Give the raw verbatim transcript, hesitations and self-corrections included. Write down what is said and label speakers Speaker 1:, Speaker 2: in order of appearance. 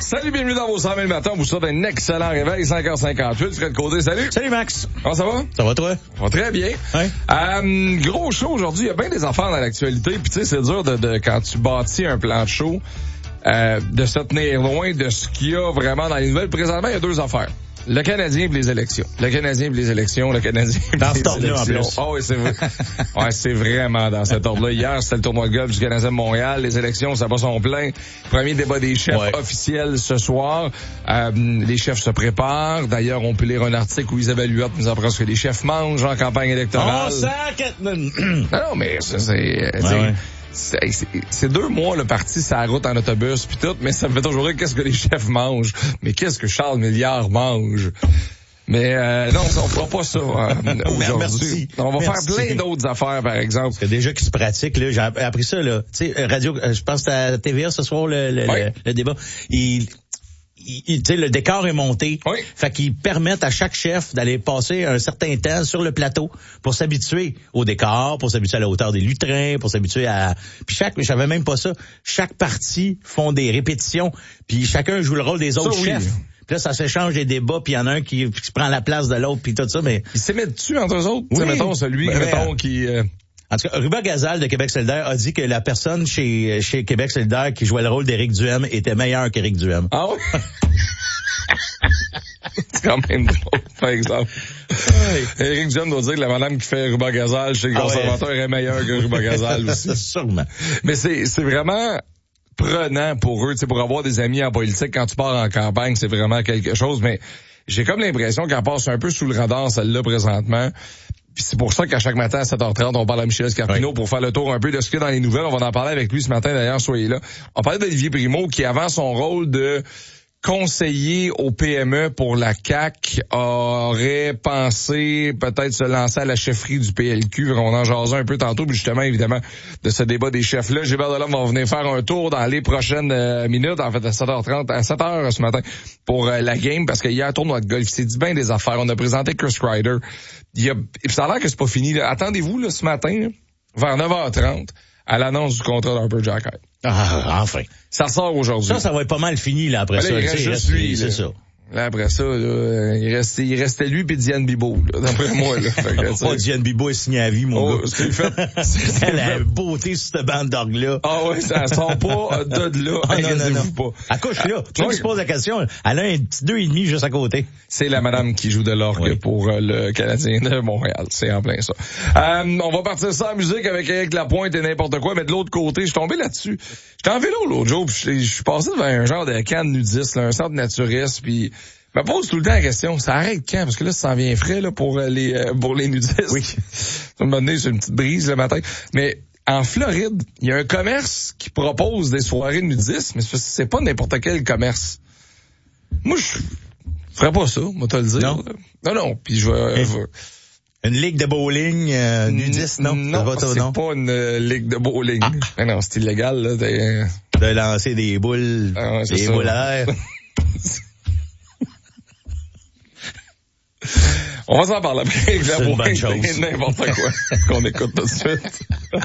Speaker 1: Salut, bienvenue dans vos cent mille matins. On vous souhaite un excellent réveil. cinq heures cinquante-huit. Fred Côté, salut.
Speaker 2: Salut, Max.
Speaker 1: Comment ça va?
Speaker 2: Ça va, toi?
Speaker 1: Ça va très bien.
Speaker 2: Ouais.
Speaker 1: Euh, gros show aujourd'hui. Il y a bien des affaires dans l'actualité. Puis tu sais, c'est dur de, de, quand tu bâtis un plan de show, euh, de se tenir loin de ce qu'il y a vraiment dans les nouvelles. Présentement, il y a deux affaires. Le Canadien et les élections. Le Canadien et les élections, le Canadien et
Speaker 2: dans
Speaker 1: les
Speaker 2: cet ordre-là,
Speaker 1: élections.
Speaker 2: en plus.
Speaker 1: Oh, oui, c'est vrai. Ouais, c'est vraiment dans cet ordre-là. Hier, c'était le tournoi de golf du Canadien de Montréal. Les élections, ça va son plein. Premier débat des chefs
Speaker 2: ouais.
Speaker 1: officiel ce soir. Euh, les chefs se préparent. D'ailleurs, on peut lire un article où Isabelle Huot nous apprend ce que les chefs mangent en campagne électorale.
Speaker 2: Oh, sac!
Speaker 1: Non, non, mais ça, c'est...
Speaker 2: Ouais, ouais.
Speaker 1: C'est, c'est, c'est deux mois le parti sur la route en autobus puis tout, mais ça me fait toujours rire qu'est-ce que les chefs mangent. Mais qu'est-ce que Charles Milliard mange? Mais euh, non, on fera pas ça euh, aujourd'hui.
Speaker 2: Merci.
Speaker 1: On va
Speaker 2: Merci.
Speaker 1: faire plein d'autres affaires, par exemple.
Speaker 2: Parce que déjà qui se pratique, là, j'ai appris ça, là. Tu sais, radio, je pense que à T V A ce soir, le, le,
Speaker 1: oui.
Speaker 2: le, le débat. Il... Tu sais, le décor est monté.
Speaker 1: Oui.
Speaker 2: Fait qu'ils permettent à chaque chef d'aller passer un certain temps sur le plateau pour s'habituer au décor, pour s'habituer à la hauteur des lutrins, pour s'habituer à... Puis chaque, je savais même pas ça, chaque partie font des répétitions, puis chacun joue le rôle des autres
Speaker 1: ça,
Speaker 2: chefs.
Speaker 1: Oui.
Speaker 2: Puis là, ça s'échange des débats, puis il y en a un qui, qui prend la place de l'autre, puis tout ça, mais...
Speaker 1: Ils s'émettent dessus entre eux autres.
Speaker 2: Oui.
Speaker 1: Mettons celui,
Speaker 2: Ben,
Speaker 1: mettons,
Speaker 2: ben,
Speaker 1: qui... Euh...
Speaker 2: En tout cas, Ruba Gazal de Québec solidaire a dit que la personne chez, chez Québec solidaire qui jouait le rôle d'Éric Duhem était meilleure qu'Éric Duhem.
Speaker 1: Ah oui? C'est quand même drôle, par exemple. Éric Duhem doit dire que la madame qui fait Ruba Gazal chez les
Speaker 2: ah
Speaker 1: conservateurs
Speaker 2: ouais.
Speaker 1: est meilleure que Ruba Gazal aussi.
Speaker 2: Sûrement.
Speaker 1: Mais c'est, c'est vraiment prenant pour eux, tu sais, pour avoir des amis en politique. Quand tu pars en campagne, c'est vraiment quelque chose. Mais j'ai comme l'impression qu'elle passe un peu sous le radar, celle-là, présentement. Puis c'est pour ça qu'à chaque matin à sept heures trente, on parle à Michel Scarpino oui. pour faire le tour un peu de ce qu'il y a dans les nouvelles. On va en parler avec lui ce matin, d'ailleurs, soyez là. On parlait d'Olivier Primo, qui avant son rôle de conseiller au P M E pour la C A Q aurait pensé peut-être se lancer à la chefferie du P L Q. On en jasait un peu tantôt, puis justement, évidemment, de ce débat des chefs-là. Gilbert Delhomme va venir faire un tour dans les prochaines euh, minutes, en fait, à sept heures trente, à sept heures ce matin, pour euh, la game, parce qu'il y a un tournoi de golf. Il s'est dit bien des affaires. On a présenté Chris Kreider. Il y a, ça a l'air que c'est pas fini, là. Attendez-vous, là, ce matin, là, vers neuf heures trente, à l'annonce du contrat d'Harper Jackett.
Speaker 2: Ah, enfin.
Speaker 1: Ça sort aujourd'hui.
Speaker 2: Ça, ça va être pas mal fini, là, après
Speaker 1: là,
Speaker 2: ça.
Speaker 1: Il reste juste lui,
Speaker 2: c'est ça.
Speaker 1: Là, après ça, là, il restait, il restait lui pis Diane Bibo, là, d'après moi, là. Fait que,
Speaker 2: oh, Diane Bibo est signé à vie, mon
Speaker 1: oh,
Speaker 2: gars.
Speaker 1: C'est fait. C'est
Speaker 2: Elle a
Speaker 1: fait.
Speaker 2: la beauté sur cette bande d'orgue-là.
Speaker 1: Ah ouais, ça sort pas de là.
Speaker 2: Ah, non, non, non.
Speaker 1: Pas.
Speaker 2: Accouche là. Toi
Speaker 1: oui.
Speaker 2: qui se pose la question, elle a un petit deux et demi juste à côté.
Speaker 1: C'est la madame qui joue de l'orgue oui. pour euh, le Canadien de Montréal. C'est en plein ça. Euh, on va partir ça en musique avec Éric Lapointe et n'importe quoi, mais de l'autre côté, je suis tombé là-dessus. J'étais en vélo l'autre jour, puis je suis passé devant un genre de camp nudiste, là, un centre naturiste, puis je me pose tout le temps la question, ça arrête quand? Parce que là, ça s'en vient frais là pour les euh, pour les nudistes.
Speaker 2: Oui.
Speaker 1: Ça me donne une petite brise le matin. Mais en Floride, il y a un commerce qui propose des soirées nudistes, mais c'est pas n'importe quel commerce. Moi, je ferais pas ça, moi te le dire.
Speaker 2: Non,
Speaker 1: non, non. Puis je vais...
Speaker 2: Une ligue de bowling euh, nudiste, non?
Speaker 1: Non,
Speaker 2: ça
Speaker 1: c'est
Speaker 2: non?
Speaker 1: pas une euh, ligue de bowling. Ah. Mais non, c'est illégal, là. De,
Speaker 2: de lancer des boules,
Speaker 1: ah ouais,
Speaker 2: des
Speaker 1: ça.
Speaker 2: boules à l'air.
Speaker 1: On va s'en parler après.
Speaker 2: C'est une bonne chose.
Speaker 1: N'importe quoi qu'on écoute tout de suite.